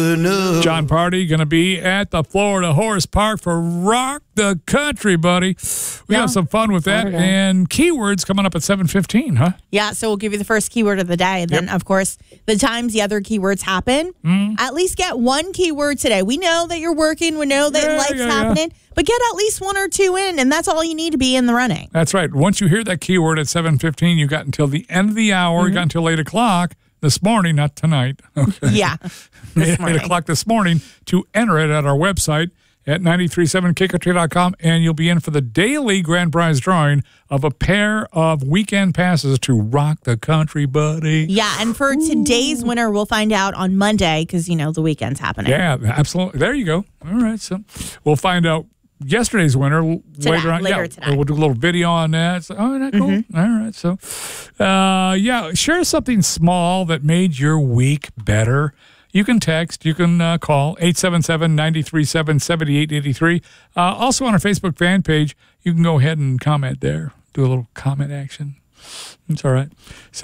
John Party going to be at the Florida Horse Park for Rock the Country, buddy. We have some fun with that. And keywords coming up at 7:15, huh? Yeah, so we'll give you the first keyword of the day. And then, of course, the times the other keywords happen, at least get one keyword today. We know that you're working. We know that life's happening. But get at least one or two in, and that's all you need to be in the running. That's right. Once you hear that keyword at 7:15, you got until the end of the hour. You got until 8 o'clock this morning, not tonight. Okay. Yeah. 8 o'clock this morning to enter it at our website at 937kickout.com, and you'll be in for the daily grand prize drawing of a pair of weekend passes to Rock the Country, buddy. Yeah, and for today's winner, we'll find out on Monday because, you know, the weekend's happening. Yeah, absolutely. There you go. All right, so we'll find out yesterday's winner later on. Today. We'll do a little video on that. So, oh, isn't that cool? All right, so share something small that made your week better. You can text, you can call 877-937-7883. Also on our Facebook fan page, you can go ahead and comment there. Do a little comment action. It's all right. So